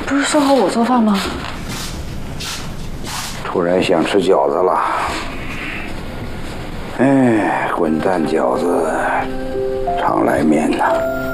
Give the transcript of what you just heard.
不是说好我做饭吗？ 突然想吃饺子了。哎，混蛋饺子，常来面呐。